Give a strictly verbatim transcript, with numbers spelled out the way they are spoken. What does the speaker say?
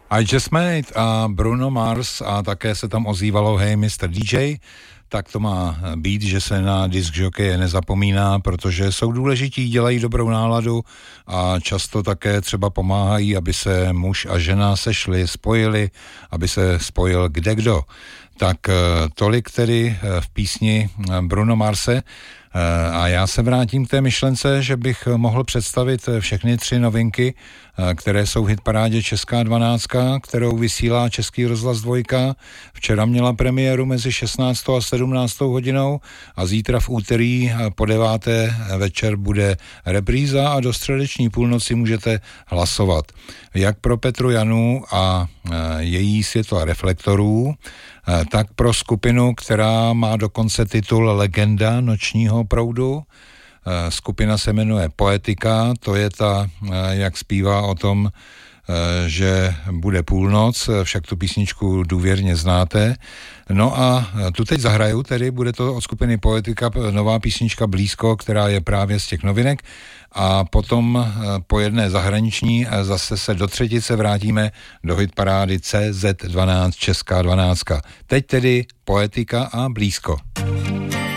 I Just Made a Bruno Mars a také se tam ozývalo Hey mister D J, tak to má být, že se na disc jockeye nezapomíná, protože jsou důležití, dělají dobrou náladu a často také třeba pomáhají, aby se muž a žena sešli, spojili, aby se spojil kdekdo. Tak tolik tedy v písni Bruno Marse. A já se vrátím k té myšlence, že bych mohl představit všechny tři novinky, které jsou v hitparádě Česká dvanáctka, kterou vysílá Český rozhlas dvojka. Včera měla premiéru mezi šestnáctou a sedmnáctou hodinou a zítra v úterý po deváté večer bude repríza a do středeční půlnoci můžete hlasovat. Jak pro Petru Janu a její světla reflektorů, tak pro skupinu, která má dokonce titul Legenda nočního proudu. Skupina se jmenuje Poetika, to je ta, jak zpívá o tom, že bude půlnoc, však tu písničku důvěrně znáte. No a tu teď zahraju, tedy bude to od skupiny Poetika nová písnička Blízko, která je právě z těch novinek, a potom po jedné zahraniční zase se do třetice vrátíme do hitparády C Z dvanáct Česká dvanáctka. Teď tedy Poetika a Blízko.